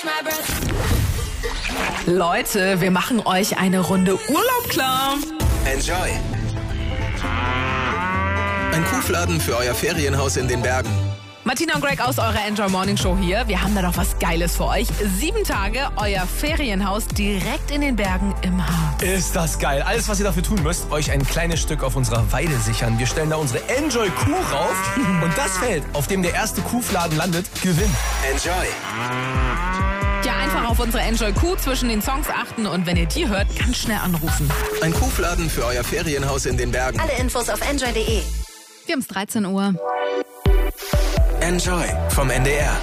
Leute, wir machen euch eine Runde Urlaub klar. Enjoy. Ein Kuhfladen für euer Ferienhaus in den Bergen. Martina und Greg aus eurer Enjoy Morning Show hier. Wir haben da doch was Geiles für euch. 7 Tage euer Ferienhaus direkt in den Bergen im Harz. Ist das geil. Alles, was ihr dafür tun müsst, euch ein kleines Stück auf unserer Weide sichern. Wir stellen da unsere Enjoy-Kuh rauf und das Feld, auf dem der erste Kuhfladen landet, gewinnt. Enjoy. Ja, einfach auf unsere Enjoy Kuh zwischen den Songs achten und wenn ihr die hört, ganz schnell anrufen. Ein Kuhfladen für euer Ferienhaus in den Bergen. Alle Infos auf enjoy.de. Wir haben es 13 Uhr. Enjoy vom NDR.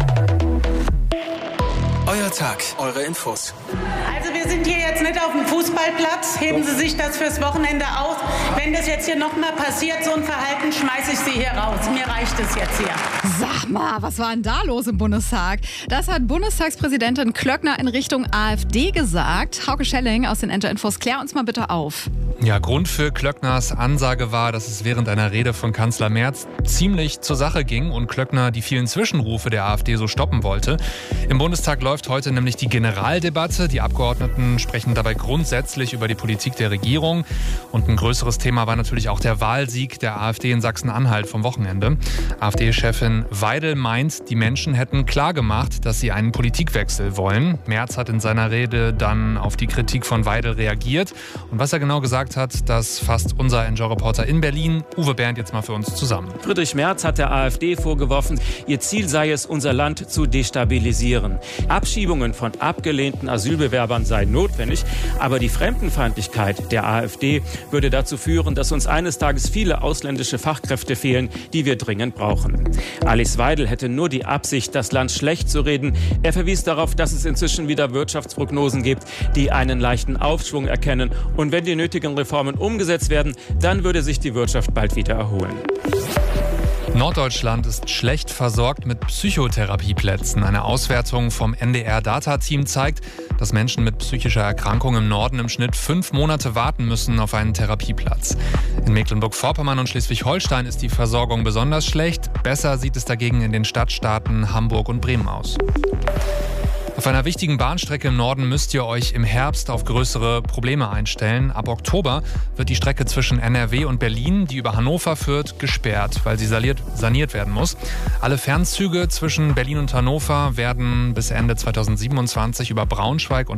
Euer Tag, eure Infos. Also wir sind hier jetzt nicht auf dem Fußballplatz. Heben Sie sich das fürs Wochenende aus. Wenn das jetzt hier nochmal passiert, so ein Verhalten, schmeiße ich Sie hier raus. Mir reicht es jetzt hier. Sag mal, was war denn da los im Bundestag? Das hat Bundestagspräsidentin Klöckner in Richtung AfD gesagt. Hauke Schelling aus den Enjoy Infos, klär uns mal bitte auf. Ja, Grund für Klöckners Ansage war, dass es während einer Rede von Kanzler Merz ziemlich zur Sache ging und Klöckner die vielen Zwischenrufe der AfD so stoppen wollte. Im Bundestag läuft heute nämlich die Generaldebatte. Die Abgeordneten sprechen dabei grundsätzlich über die Politik der Regierung. Und ein größeres Thema war natürlich auch der Wahlsieg der AfD in Sachsen-Anhalt vom Wochenende. AfD-Chefin Weidel meint, die Menschen hätten klargemacht, dass sie einen Politikwechsel wollen. Merz hat in seiner Rede dann auf die Kritik von Weidel reagiert. Und was er genau gesagt hat, das fasst unser Enjoy-Reporter in Berlin, Uwe Bernd, jetzt mal für uns zusammen. Friedrich Merz hat der AfD vorgeworfen, ihr Ziel sei es, unser Land zu destabilisieren. Abschiebungen von abgelehnten Asylbewerbern seien notwendig, aber die Fremdenfeindlichkeit der AfD würde dazu führen, dass uns eines Tages viele ausländische Fachkräfte fehlen, die wir dringend brauchen. Alice Weidel hätte nur die Absicht, das Land schlecht zu reden. Er verwies darauf, dass es inzwischen wieder Wirtschaftsprognosen gibt, die einen leichten Aufschwung erkennen. Und wenn die nötigen Reformen umgesetzt werden, dann würde sich die Wirtschaft bald wieder erholen. Norddeutschland ist schlecht versorgt mit Psychotherapieplätzen. Eine Auswertung vom NDR-Data-Team zeigt, dass Menschen mit psychischer Erkrankung im Norden im Schnitt 5 Monate warten müssen auf einen Therapieplatz. In Mecklenburg-Vorpommern und Schleswig-Holstein ist die Versorgung besonders schlecht. Besser sieht es dagegen in den Stadtstaaten Hamburg und Bremen aus. Auf einer wichtigen Bahnstrecke im Norden müsst ihr euch im Herbst auf größere Probleme einstellen. Ab Oktober wird die Strecke zwischen NRW und Berlin, die über Hannover führt, gesperrt, weil sie saniert werden muss. Alle Fernzüge zwischen Berlin und Hannover werden bis Ende 2027 über Braunschweig und